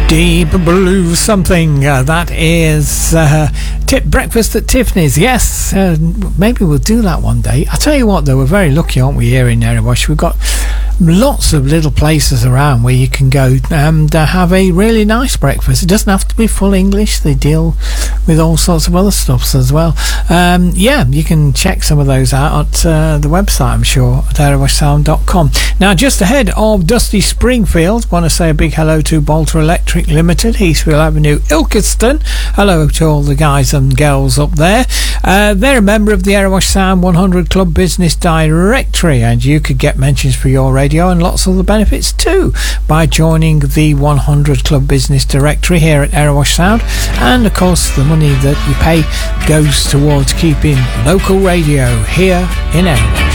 Deep Blue something. That is Breakfast at Tiffany's. Yes, maybe we'll do that one day. I tell you what, though, we're very lucky, aren't we, here in Erewash? We've got lots of little places around where you can go and have a really nice breakfast. It doesn't have to be full English. They deal with all sorts of other stuffs as well. Yeah, you can check some of those out at the website, I'm sure, at erewashsound.com. Now, just ahead of Dusty Springfield, want to say a big hello to Bolter Electric Limited, Heathfield Avenue, Ilkeston. Hello to all the guys and girls up there. They're a member of the Erewash Sound 100 Club Business Directory, and you could get mentions for your radio and lots of other benefits too by joining the 100 Club Business Directory here at Erewash Sound. And of course, the money that you pay goes towards keeping local radio here in Erewash.